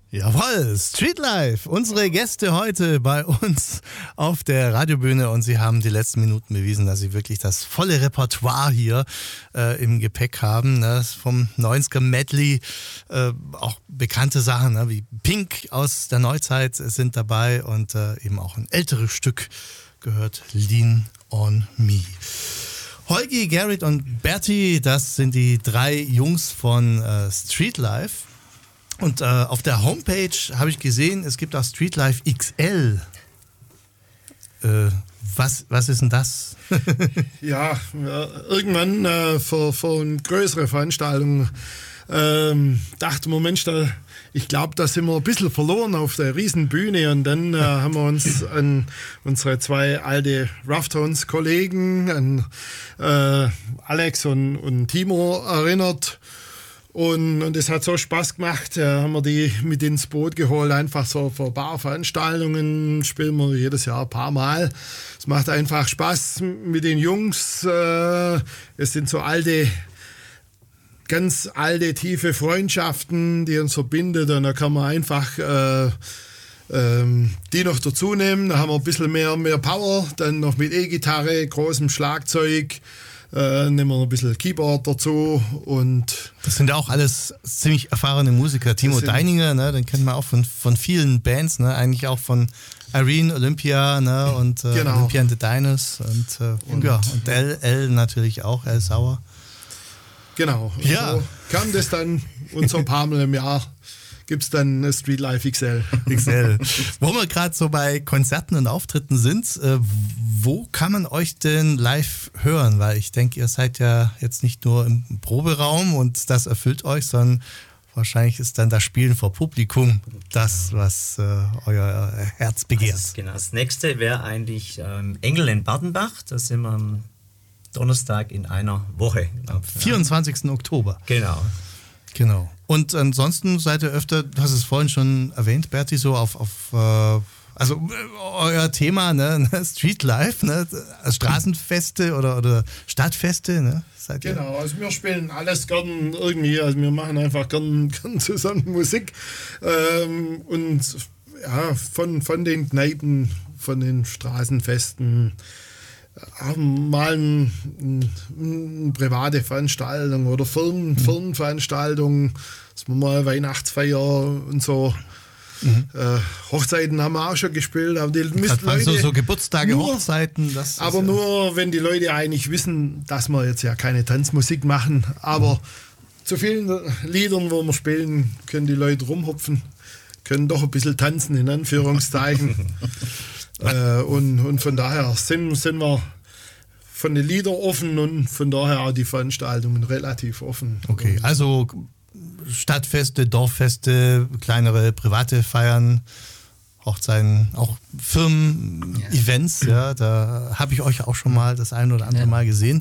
Jawohl, Streetlife, unsere Gäste heute bei uns auf der Radiobühne und sie haben die letzten Minuten bewiesen, dass sie wirklich das volle Repertoire hier im Gepäck haben. Ne? Vom 90er Medley, auch bekannte Sachen ne? wie Pink aus der Neuzeit sind dabei und eben auch ein älteres Stück gehört, Lean on Me. Holgi, Gerrit und Berti, das sind die 3 Jungs von Streetlife. Und auf der Homepage habe ich gesehen, es gibt auch Streetlife XL. Was ist denn das? Ja, irgendwann für eine größere Veranstaltung dachte man, Mensch, ich glaube, da sind wir ein bisschen verloren auf der Riesenbühne. Und dann haben wir uns an unsere 2 alte Rough-Tones-Kollegen, an Alex und Timo erinnert. Und es hat so Spaß gemacht, haben wir die mit ins Boot geholt, einfach so für Barveranstaltungen spielen wir jedes Jahr ein paar Mal. Es macht einfach Spaß mit den Jungs. Es sind so ganz alte, tiefe Freundschaften, die uns verbindet und da kann man einfach die noch dazu nehmen. Da haben wir ein bisschen mehr Power, dann noch mit E-Gitarre, großem Schlagzeug. Nehmen wir noch ein bisschen Keyboard dazu und das sind ja auch alles ziemlich erfahrene Musiker. Timo Deininger, ne, den kennt man auch von vielen Bands, ne, eigentlich auch von Irene, Olympia, ne, und genau. Olympia and the Diners und L natürlich auch, L Sauer. Genau, ja. So kam das dann und so ein paar Mal im Jahr gibt es dann Streetlife XL. Wo wir gerade so bei Konzerten und Auftritten sind, wo kann man euch denn live hören? Weil ich denke, ihr seid ja jetzt nicht nur im Proberaum und das erfüllt euch, sondern wahrscheinlich ist dann das Spielen vor Publikum das, was euer Herz begehrt. Genau, das nächste wäre eigentlich Engel in Bardenbach. Da sind wir am Donnerstag in einer Woche. Am 24. Oktober. Genau. Und ansonsten seid ihr öfter, du hast es vorhin schon erwähnt, Berti, so auf also euer Thema, ne, Streetlife, ne, Straßenfeste oder Stadtfeste, ne? Seid ihr? Genau, also wir spielen alles gern irgendwie, also wir machen einfach gern zusammen Musik und ja, von den Kneipen, von den Straßenfesten, mal eine private Veranstaltung oder Firmenveranstaltungen, dass wir mal Weihnachtsfeier und so. Hochzeiten haben wir auch schon gespielt. Aber die Leute, so Geburtstage, Hochzeiten. Aber nur, wenn die Leute eigentlich wissen, dass wir jetzt ja keine Tanzmusik machen. Aber zu vielen Liedern, wo wir spielen, können die Leute rumhupfen, können doch ein bisschen tanzen, in Anführungszeichen. Und von daher sind wir von den Liedern offen und von daher auch die Veranstaltungen relativ offen. Okay, also Stadtfeste, Dorffeste, kleinere private Feiern, Hochzeiten, auch Firmen-Events, ja, da habe ich euch auch schon mal das ein oder andere Mal gesehen.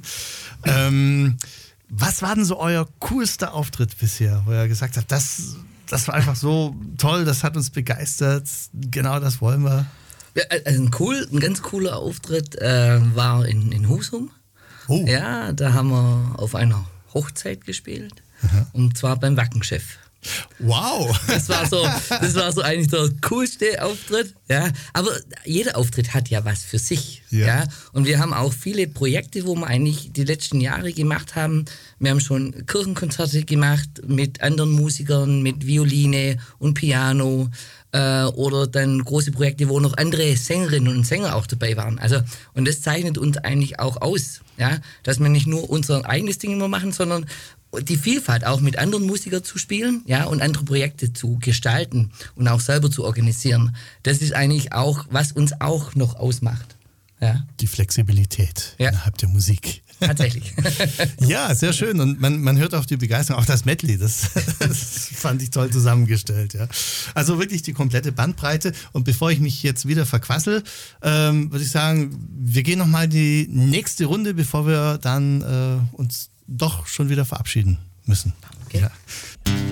Was war denn so euer coolster Auftritt bisher, wo ihr gesagt habt, das war einfach so toll, das hat uns begeistert, genau das wollen wir? Ja, ein ganz cooler Auftritt war in Husum. Oh. Ja, da haben wir auf einer Hochzeit gespielt. Aha. Und zwar beim Wackenchef. Wow! Das war so eigentlich der coolste Auftritt. Ja, aber jeder Auftritt hat ja was für sich. Ja. Und wir haben auch viele Projekte, wo wir eigentlich die letzten Jahre gemacht haben. Wir haben schon Kirchenkonzerte gemacht mit anderen Musikern, mit Violine und Piano. Oder dann große Projekte, wo noch andere Sängerinnen und Sänger auch dabei waren. Also, und das zeichnet uns eigentlich auch aus, ja, dass wir nicht nur unser eigenes Ding immer machen, sondern die Vielfalt auch mit anderen Musikern zu spielen, ja, und andere Projekte zu gestalten und auch selber zu organisieren. Das ist eigentlich auch, was uns auch noch ausmacht. Ja. Die Flexibilität innerhalb der Musik. Tatsächlich. Ja, sehr schön. Und man hört auch die Begeisterung, auch das Medley, das fand ich toll zusammengestellt. Ja. Also wirklich die komplette Bandbreite. Und bevor ich mich jetzt wieder verquassel, würde ich sagen, wir gehen nochmal die nächste Runde, bevor wir dann uns doch schon wieder verabschieden müssen. Okay. Ja.